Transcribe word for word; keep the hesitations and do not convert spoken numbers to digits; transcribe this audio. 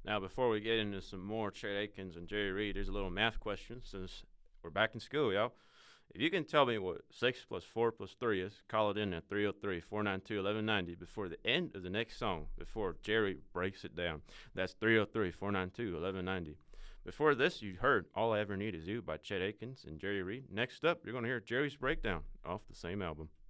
Now, before we get into some more Chet Akins and Jerry Reed, there's a little math question since we're back in school, y'all. If you can tell me what six plus four plus three is, call it in at three oh three, four nine two, eleven ninety before the end of the next song, before Jerry breaks it down. That's three oh three, four nine two, eleven ninety. Before this, you heard All I Ever Need Is You by Chet Akins and Jerry Reed. Next up, you're going to hear Jerry's Breakdown off the same album.